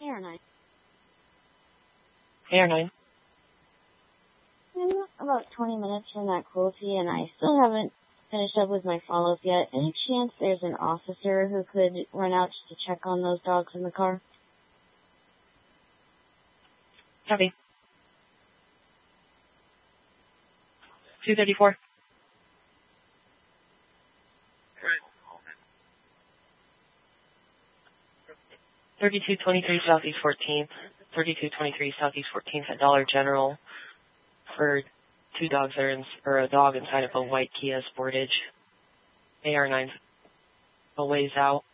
AR9. AR9. I'm about 20 minutes from that cruelty, and I still haven't finished up with my follow-up yet. Any chance there's an officer who could run out just to check on those dogs in the car? Copy. 234. 3223 Southeast 14th. 3223 Southeast 14th at Dollar General for two dogs that are a dog inside of a white Kia Sportage. AR9's a ways out.